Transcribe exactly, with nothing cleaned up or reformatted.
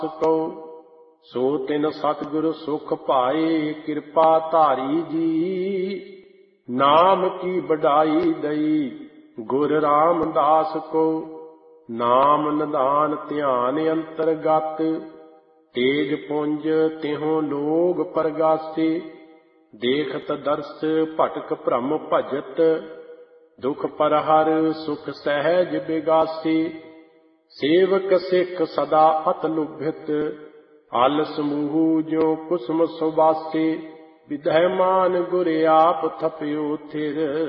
ਕੋ। ਸੋ ਤਿਨ ਸਤਿਗੁਰ ਸੁਖ ਪਾਏ ਕਿਰਪਾ ਧਾਰੀ ਜੀ। ਨਾਮ ਕੀ ਬਡਾਈ ਦਈ ਗੁਰ ਰਾਮਦਾਸ ਕੋ। ਨਾਮ ਨਿਧਾਨ ਧਿਆਨ ਅੰਤਰਗਤ ਤੇਜ ਪੁੰਜ ਤਿਹੁ ਲੋਗ ਪਰਗਾਸੇ। ਦੇਖਤ ਦਰਸ ਭਟਕ ਭ੍ਰਮ ਭਜਤ ਦੁਖ ਪਰਹਰ ਸੁਖ ਸਹਿਜ ਬਿਗਾਸੇ। ਸੇਵਕ ਸਿੱਖ ਸਦਾ ਅਤ ਲੁਭਿਤ ਅਲ ਸਮੂਹ ਜੋ ਕੁਸਮ ਸੁਬਾਸੇ। ਵਿਧੈ ਮਾਨ ਗੁਰ ਆਪ ਥਪਿਓ ਥਿਰ